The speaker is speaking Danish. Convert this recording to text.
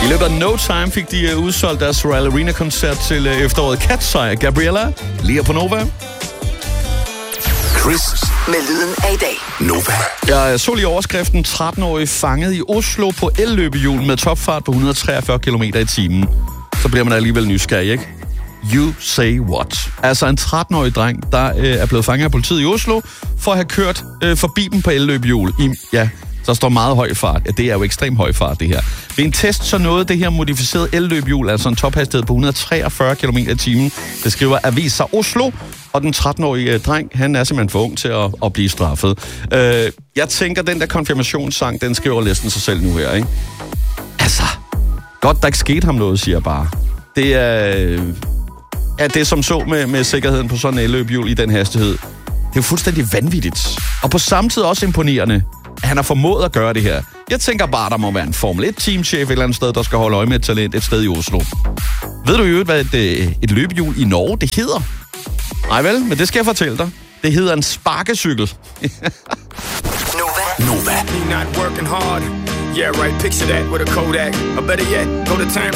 I løbet af no time fik de udsolgt deres Royal Arena-koncert til efteråret. Katsej, Gabriella, lige på Nova. Chris med lyden af i dag. Nova. Jeg så lige overskriften: 13-årig fanget i Oslo på elløbehjul med topfart på 143 km i timen. Så bliver man alligevel nysgerrig, ikke? You say what? Altså en 13-årig dreng, der er blevet fanget af politiet i Oslo for at have kørt forbi dem på elløbehjul i, ja, så står meget høj fart. Ja, det er jo ekstrem høj fart, det her. Ved en test så nåede det her modificerede elløbehjul, altså en tophastighed på 143 km i timen. Det skriver Avisa Oslo, og den 13-årige dreng, han er simpelthen for ung til at blive straffet. Jeg tænker, den der konfirmationssang, den skriver næsten sig selv nu her, ikke? Altså, godt der ikke skete ham noget, siger jeg bare. Det er det som så med sikkerheden på sådan en elløbehjul i den hastighed. Det er jo fuldstændig vanvittigt. Og på samme tid også imponerende, at han har formået at gøre det her. Jeg tænker bare, der må være en Formel 1-teamchef et eller andet sted, der skal holde øje med et talent et sted i Oslo. Ved du jo, hvad et løbehjul i Norge, det hedder? Nej vel, men det skal jeg fortælle dig. Det hedder en sparkecykel. Nova. Not working hard. Yeah, right. Picture that with a Kodak. Or better yet, go to time.